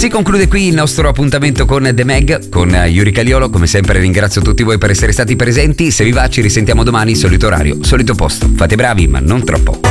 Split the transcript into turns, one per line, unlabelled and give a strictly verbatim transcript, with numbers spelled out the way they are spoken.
Si conclude qui il nostro appuntamento con The Meg, con Yuri Caliolo. Come sempre ringrazio tutti voi per essere stati presenti. Se vi va ci risentiamo domani, solito orario, solito posto. Fate bravi, ma non troppo.